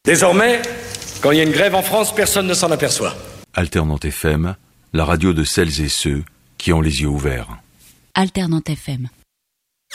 Désormais, quand il y a une grève en France, personne ne s'en aperçoit. Alternante FM, la radio de celles et ceux qui ont les yeux ouverts. Alternante FM.